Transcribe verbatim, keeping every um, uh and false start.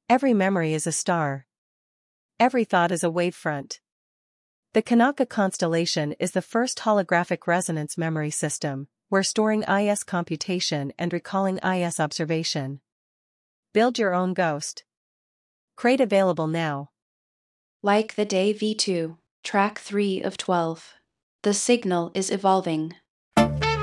Every memory is a star. Every thought is a wavefront. The Kanaka constellation is the first holographic resonance memory system, where storing I S computation and recalling I S observation. Build your own ghost. Crate available now. Like the day V two, track three of twelve. The signal is evolving.